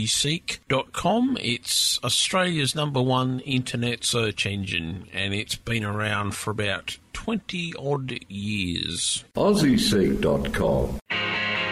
AussieSeek.com. It's Australia's #1 internet search engine, and it's been around for about 20-odd years. AussieSeek.com.